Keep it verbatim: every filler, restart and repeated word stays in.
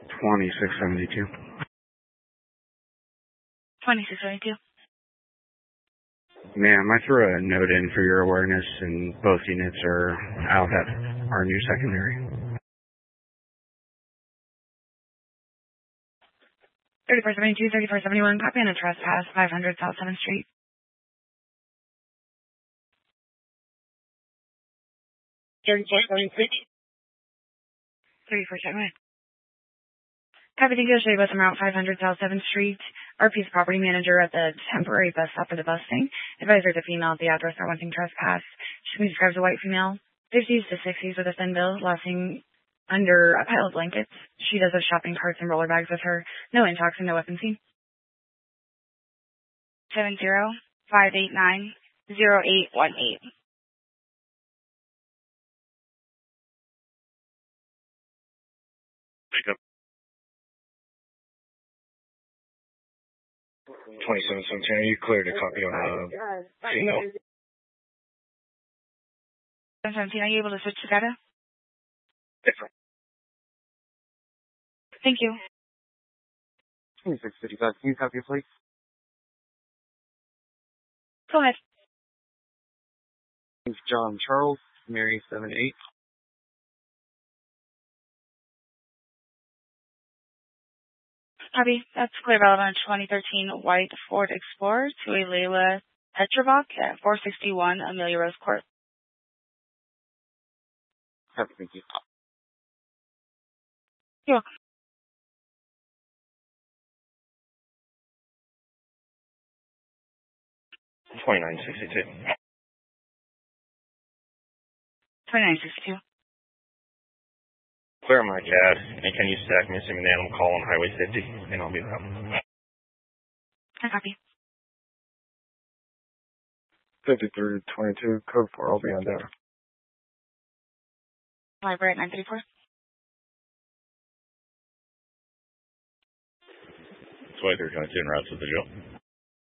twenty-six seventy-two. twenty-six seventy-two. Ma'am, I threw a note in for your awareness, and both units are out at our new secondary. thirty-four seventy-two, thirty-four seventy-one, copy on a trespass, five hundred South seventh Street. thirty-four seventy-six. thirty-four seventy-one. Copy, thank you. I'll show you bus on Route five hundred South seventh Street. R P's property manager at the temporary bus stop for the busing. Advisor to female at the address are wanting trespass. She describes a white female, fifties to sixties with a thin build, lasting under a pile of blankets. She does have shopping carts and roller bags with her. No intox and no weapon seen. seven zero five eight nine zero eight one eight. Pick up. twenty-seven seventeen, are you clear to copy on a female? seven seventeen, are you able to switch to data? Different. Thank you. twenty-six fifty-five, can you copy, please? Go ahead. John Charles, Mary seven eight. Copy. That's clear valid on a twenty thirteen white Ford Explorer to a Layla Petrovac at four sixty-one Amelia Rose Court. Copy, thank you. You're welcome. twenty-nine sixty-two. twenty-nine sixty-two. Clear my cad, and can you stack missing an animal call on Highway fifty, and I'll be out. I copy. fifty-three twenty-two, code four, I'll be on down. Library at nine thirty-four. twenty-three twenty-two, en route to the jail.